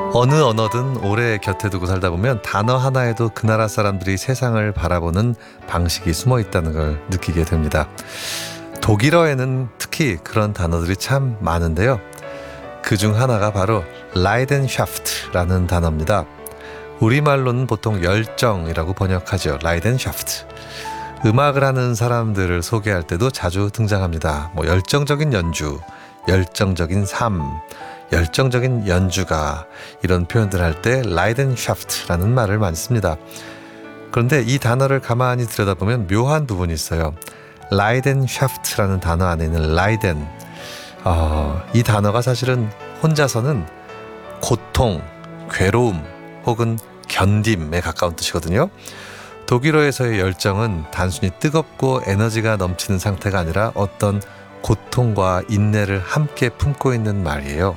어느 언어든 오래 곁에 두고 살다 보면 단어 하나에도 그 나라 사람들이 세상을 바라보는 방식이 숨어 있다는 걸 느끼게 됩니다. 독일어에는 특히 그런 단어들이 참 많은데요. 그중 하나가 바로 라이덴샤프트라는 단어입니다. 우리말로는 보통 열정이라고 번역하죠. 라이덴샤프트. 음악을 하는 사람들을 소개할 때도 자주 등장합니다. 열정적인 연주, 열정적인 삶, 열정적인 연주가, 이런 표현들 할 때 라이덴샤프트라는 말을 많이 씁니다. 그런데 이 단어를 가만히 들여다보면 묘한 부분이 있어요. 라이덴샤프트라는 단어 안에 있는 라이덴, 이 단어가 사실은 혼자서는 고통, 괴로움 혹은 견딤에 가까운 뜻이거든요. 독일어에서의 열정은 단순히 뜨겁고 에너지가 넘치는 상태가 아니라 어떤 고통과 인내를 함께 품고 있는 말이에요.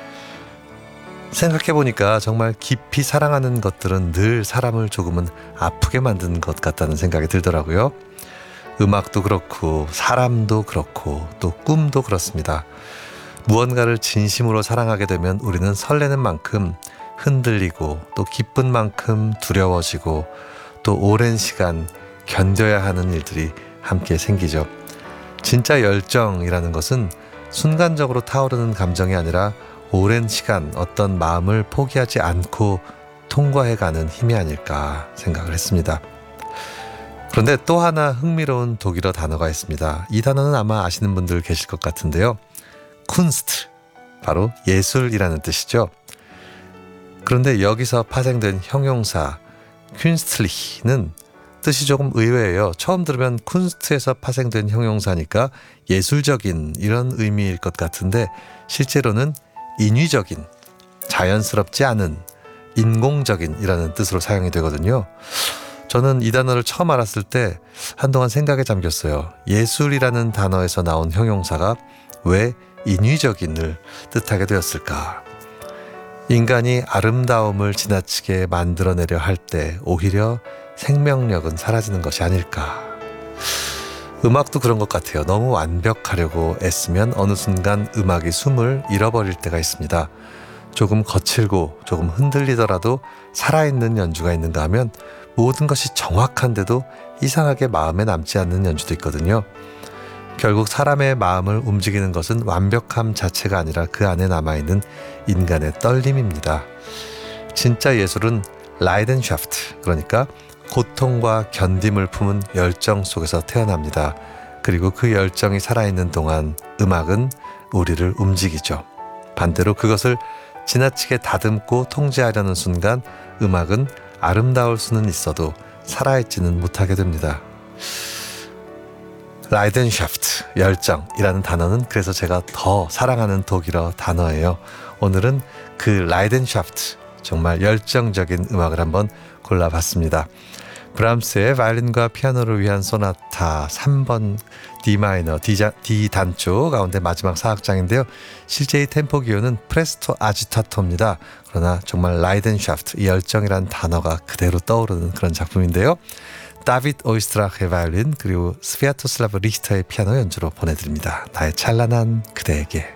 생각해보니까 정말 깊이 사랑하는 것들은 늘 사람을 조금은 아프게 만드는 것 같다는 생각이 들더라고요. 음악도 그렇고 사람도 그렇고 또 꿈도 그렇습니다. 무언가를 진심으로 사랑하게 되면 우리는 설레는 만큼 흔들리고 또 기쁜 만큼 두려워지고 또 오랜 시간 견뎌야 하는 일들이 함께 생기죠. 진짜 열정이라는 것은 순간적으로 타오르는 감정이 아니라 오랜 시간 어떤 마음을 포기하지 않고 통과해가는 힘이 아닐까 생각을 했습니다. 그런데 또 하나 흥미로운 독일어 단어가 있습니다. 이 단어는 아마 아시는 분들 계실 것 같은데요. 쿤스트, 바로 예술이라는 뜻이죠. 그런데 여기서 파생된 형용사 퀼스틀리히는 뜻이 조금 의외예요. 처음 들으면 쿤스트에서 파생된 형용사니까 예술적인 이런 의미일 것 같은데 실제로는 인위적인, 자연스럽지 않은, 인공적인 이라는 뜻으로 사용이 되거든요. 저는 이 단어를 처음 알았을 때 한동안 생각에 잠겼어요. 예술이라는 단어에서 나온 형용사가 왜 인위적인을 뜻하게 되었을까? 인간이 아름다움을 지나치게 만들어내려 할 때 오히려 생명력은 사라지는 것이 아닐까. 음악도 그런 것 같아요. 너무 완벽하려고 애쓰면 어느 순간 음악이 숨을 잃어버릴 때가 있습니다. 조금 거칠고 조금 흔들리더라도 살아있는 연주가 있는가 하면 모든 것이 정확한데도 이상하게 마음에 남지 않는 연주도 있거든요. 결국 사람의 마음을 움직이는 것은 완벽함 자체가 아니라 그 안에 남아있는 인간의 떨림입니다. 진짜 예술은 라이덴샤프트, 그러니까 고통과 견딤을 품은 열정 속에서 태어납니다. 그리고 그 열정이 살아있는 동안 음악은 우리를 움직이죠. 반대로 그것을 지나치게 다듬고 통제하려는 순간 음악은 아름다울 수는 있어도 살아있지는 못하게 됩니다. 라이덴샤프트, 열정이라는 단어는 그래서 제가 더 사랑하는 독일어 단어예요. 오늘은 그 라이덴샤프트, 정말 열정적인 음악을 한번 골라봤습니다. 브람스의 바이올린과 피아노를 위한 소나타 3번 D 마이너 D 단조 가운데 마지막 사악장인데요. 실제 이 템포 기호는 프레스토 아지타토입니다. 그러나 정말 라이덴샤프트, 이 열정이란 단어가 그대로 떠오르는 그런 작품인데요. 다비드 오이스트라크의 바이올린 그리고 스비아토슬라브 리히터의 피아노 연주로 보내드립니다. 나의 찬란한 그대에게.